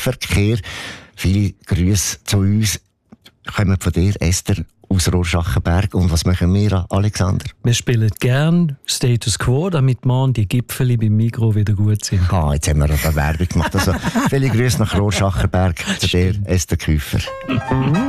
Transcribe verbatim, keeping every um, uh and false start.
Verkehr. Viele Grüße zu uns kommen von dir, Esther, aus Rorschachenberg. Und was machen wir, Alexander? Wir spielen gern Status Quo, damit morgen die Gipfeli beim Migros wieder gut sind. Ah, jetzt haben wir eine Werbung gemacht. Also, viele Grüße nach Rorschachenberg zu dir, Esther Küfer.